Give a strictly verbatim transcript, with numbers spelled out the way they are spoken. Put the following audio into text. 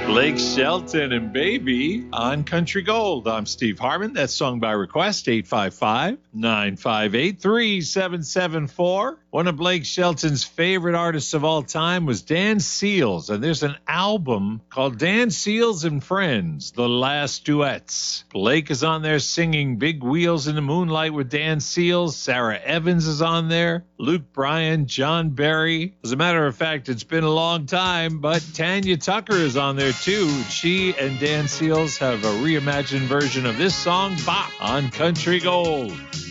Blake Shelton and Baby on Country Gold. I'm Steve Harmon. That's song by request, eight five five, nine five eight, three seven seven four. One of Blake Shelton's favorite artists of all time was Dan Seals, and there's an album called Dan Seals and Friends, The Last Duets. Blake is on there singing Big Wheels in the Moonlight with Dan Seals. Sarah Evans is on there. Luke Bryan, John Barry. As a matter of fact, it's been a long time, but Tanya Tucker is on there too. She and Dan Seals have a reimagined version of this song, Bop, on Country Gold.